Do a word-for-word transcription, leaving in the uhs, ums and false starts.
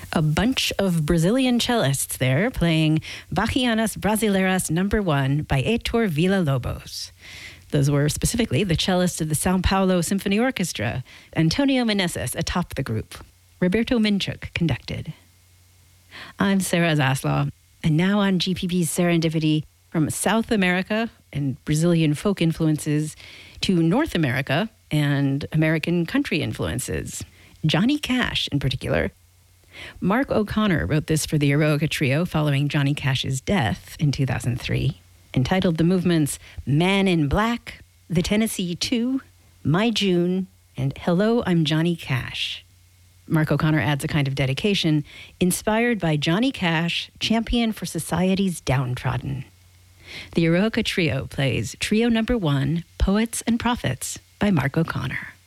A bunch of Brazilian cellists there playing Bachianas Brasileiras number one by Heitor Villa-Lobos. Those were specifically the cellist of the São Paulo Symphony Orchestra, Antonio Meneses, atop the group. Roberto Minchuk conducted. I'm Sarah Zaslaw, and now on G P B's Serendipity, from South America and Brazilian folk influences to North America and American country influences. Johnny Cash, in particular. Mark O'Connor wrote this for the Eroica Trio following Johnny Cash's death in two thousand three, entitled the movements Man in Black, The Tennessee two, My June, and Hello, I'm Johnny Cash. Mark O'Connor adds a kind of dedication inspired by Johnny Cash, champion for society's downtrodden. The Eroica Trio plays Trio Number One, Poets and Prophets by Mark O'Connor.